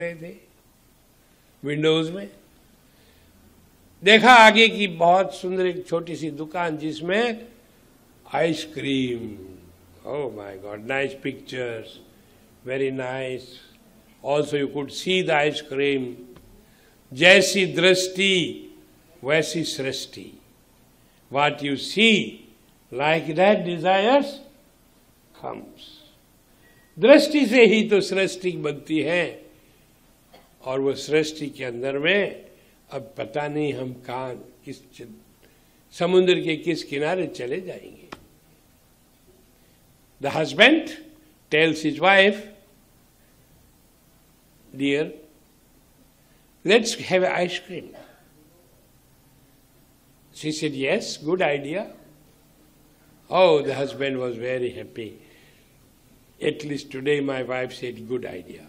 रहे थे विंडोज में। देखा आगे की बहुत सुंदर एक छोटी सी दुकान जिसमें ice cream, oh my God, nice pictures, very nice. Also you could see the ice cream. जैसी दृष्टि वैसी सृष्टि. What you see, like that desires comes. दृष्टि से ही तो सृष्टि बनती है, और वो सृष्टि के अंदर में अब पता नहीं हम कहाँ किस समुद्र के किस किनारे चले जाएंगे. The husband tells his wife, "Dear, let's have ice cream." She said, "Yes, good idea." Oh, the husband was very happy. At least today my wife said, "Good idea."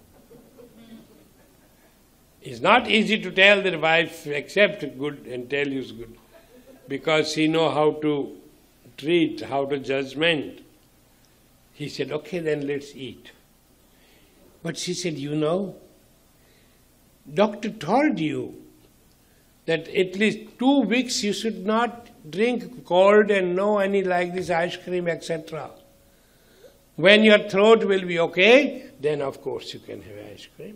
It's not easy to tell that wife accept good and tell you is good, because she know how to treat, how to judgment. He said, "Okay, then let's eat." But she said, "You know, doctor told you that at least 2 weeks you should not drink cold and no any like this ice cream, etc. When your throat will be okay, then of course you can have ice cream."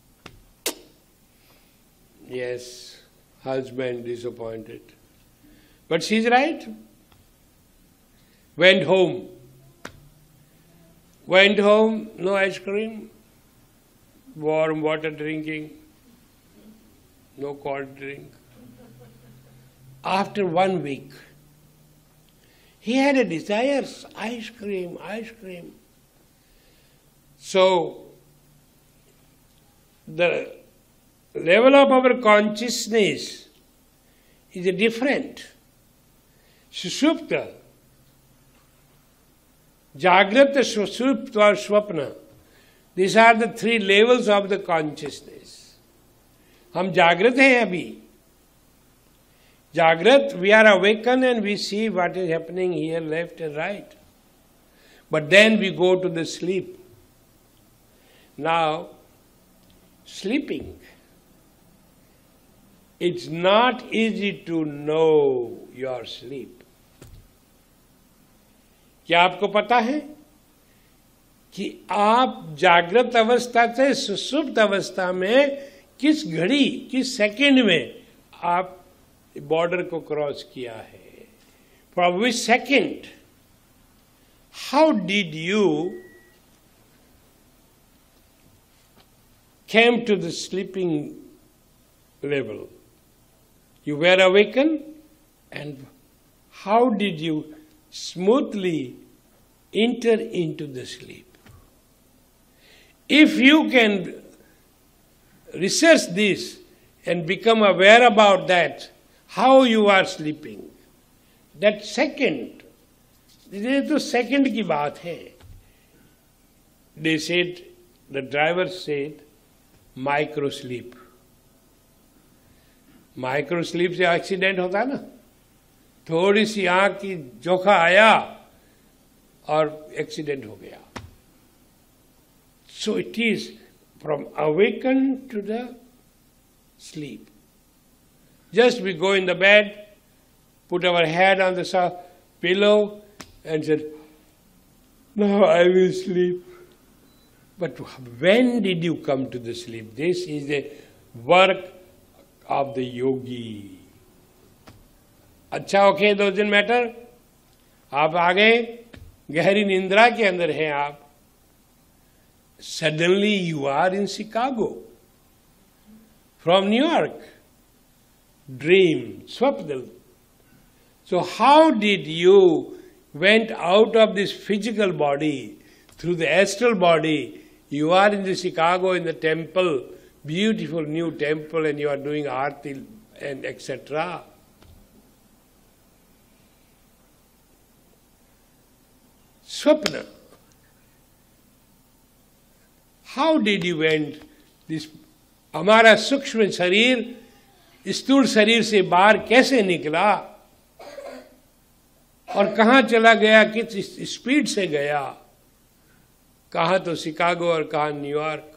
Yes, husband disappointed. But she's right. Went home, no ice cream, warm water drinking, no cold drink. After 1 week, he had a desire, ice cream, ice cream. So, the level of our consciousness is different. Sushupta, Jagrata, Sushupta or Swapna. These are the 3 levels of the consciousness. हम जागृत हैं अभी. जागृत, we are awakened and we see what is happening here, left and right. But then we go to the sleep. Now, sleeping. It's not easy to know your sleep. क्या आपको पता है कि आप जागृत अवस्था से सुषुप्त अवस्था में किस घड़ी, किस सेकंड में आप बॉर्डर को क्रॉस किया है? From which second? How did you came to the sleeping level? You were awakened, and how did you smoothly enter into the sleep? If you can research this and become aware about that, how you are sleeping, that second, ये तो second की बात है. They said, the driver said, micro sleep. Micro sleep से accident होता है ना, थोड़ी सी आंख की जोखा आया और एक्सीडेंट हो गया. So it is from awaken to the sleep. Just we go in the bed, put our head on the pillow and said, "Now I will sleep." But when did you come to the sleep? This is the work of the yogi. अच्छा, okay, doesn't matter. आप आ गए, गहरी निंद्रा के अंदर हैं आप. Suddenly you are in Chicago from New York. Dream, swapna. So how did you went out of this physical body through the astral body? You are in the Chicago, in the temple, beautiful new temple, and you are doing aarti and etc. Swapna. How did you went this? हमारा सूक्ष्म शरीर स्थूल शरीर से बाहर कैसे निकला और कहाँ चला गया, किस स्पीड से गया? कहाँ तो शिकागो और कहाँ न्यूयॉर्क.